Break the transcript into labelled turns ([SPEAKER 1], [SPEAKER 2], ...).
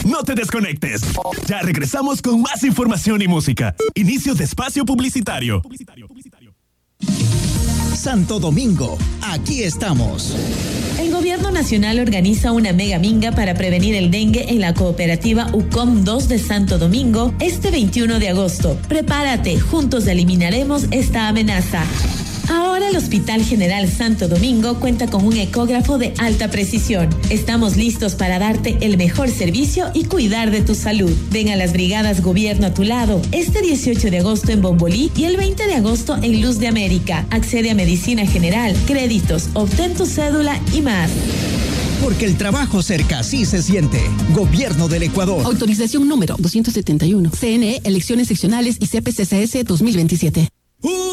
[SPEAKER 1] No te desconectes. Ya regresamos con más información y música. Inicio de espacio publicitario.
[SPEAKER 2] Santo Domingo, aquí estamos.
[SPEAKER 3] El Gobierno Nacional organiza una mega minga para prevenir el dengue en la cooperativa UCOM 2 de Santo Domingo este 21 de agosto. Prepárate, juntos eliminaremos esta amenaza. Ahora el Hospital General Santo Domingo cuenta con un ecógrafo de alta precisión. Estamos listos para darte el mejor servicio y cuidar de tu salud. Ven a las brigadas Gobierno a tu lado este 18 de agosto en Bombolí y el 20 de agosto en Luz de América. Accede a medicina general, créditos, obtén tu cédula y más.
[SPEAKER 2] Porque el trabajo cerca sí se siente. Gobierno del Ecuador.
[SPEAKER 4] Autorización número 271. CNE, elecciones seccionales y CPCCS 2027.